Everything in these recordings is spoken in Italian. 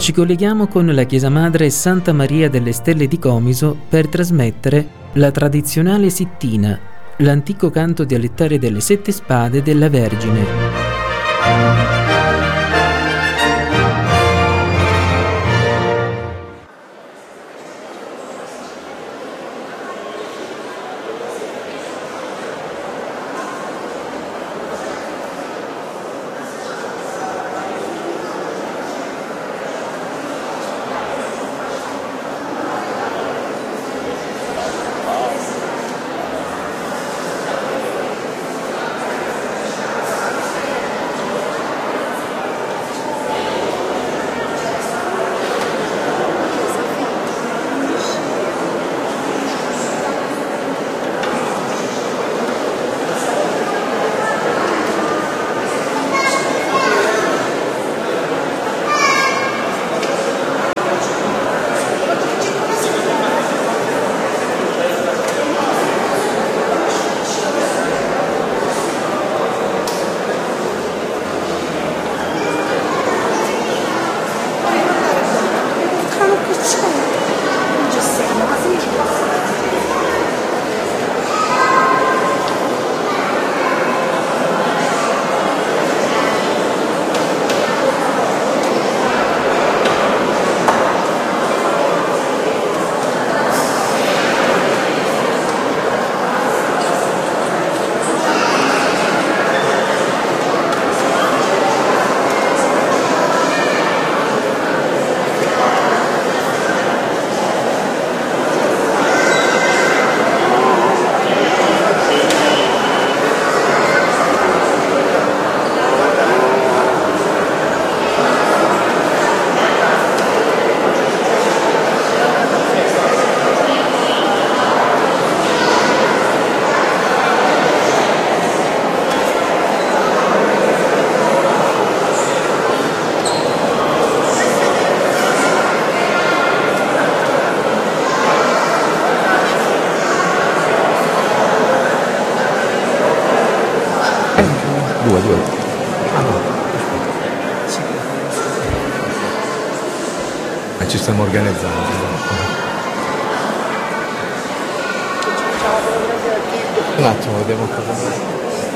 Ci colleghiamo con la Chiesa Madre Santa Maria delle Stelle di Comiso per trasmettere la tradizionale sittina, l'antico canto dialettale delle sette spade della Vergine. Ci stiamo organizzando. Un attimo, vediamo cosa.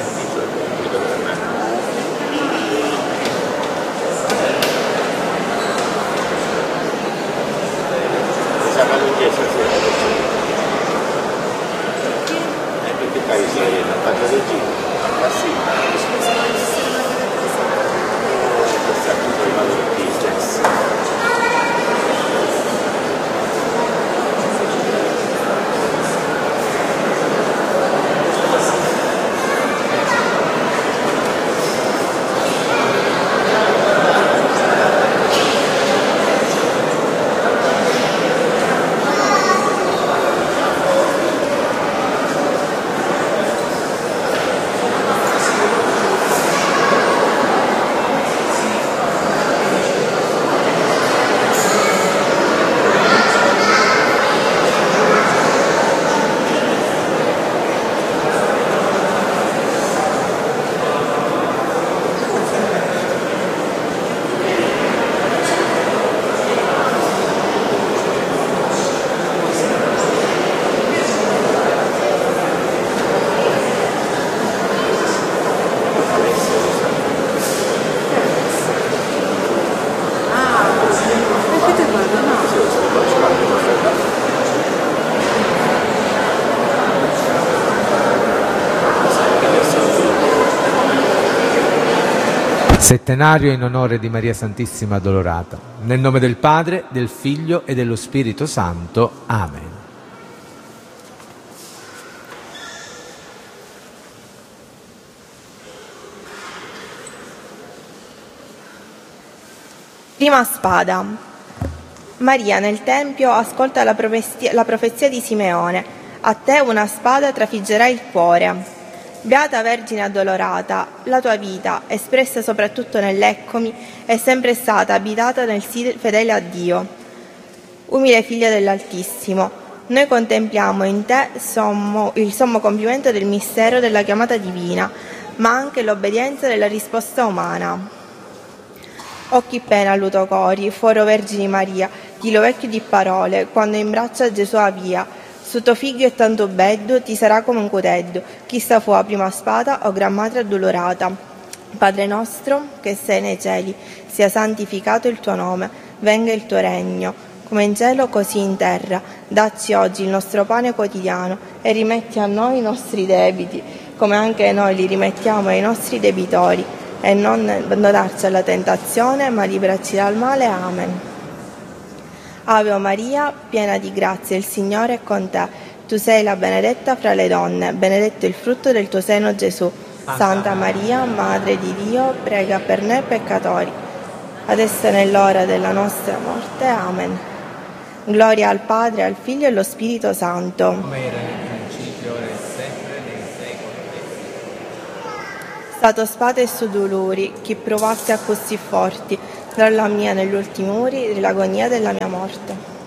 Settenario in onore di Maria Santissima Addolorata. Nel nome del Padre, del Figlio e dello Spirito Santo. Amen. Prima spada. Maria nel Tempio ascolta la profezia di Simeone. A te una spada trafiggerà il cuore. Beata Vergine Addolorata, la tua vita, espressa soprattutto nell'Eccomi, è sempre stata abitata nel sì fedele a Dio. Umile figlia dell'Altissimo, noi contempliamo in te il sommo compimento del mistero della chiamata divina, ma anche l'obbedienza della risposta umana. O chi pena alluto cori, foro Vergine Maria, chi lo vecchio di parole, quando in braccia Gesù avvia, su tuo figlio è tanto bello, ti sarà come un cuteddo, chi sta fu la prima spada, o gran madre addolorata. Padre nostro, che sei nei cieli, sia santificato il tuo nome, venga il tuo regno, come in cielo così in terra. Dacci oggi il nostro pane quotidiano e rimetti a noi i nostri debiti, come anche noi li rimettiamo ai nostri debitori, e non darci alla tentazione, ma liberaci dal male. Amen. Ave Maria, piena di grazia, il Signore è con te. Tu sei la benedetta fra le donne, benedetto il frutto del tuo seno, Gesù. Santa Maria, Madre di Dio, prega per noi peccatori, adesso è nell'ora della nostra morte. Amen. Gloria al Padre, al Figlio e allo Spirito Santo. Come era nel principio, ora e sempre, nei secoli dei secoli. Stato spate e su dolori, chi provasse a così forti, tra la mia negli ultimi uri, l'agonia della mia morte.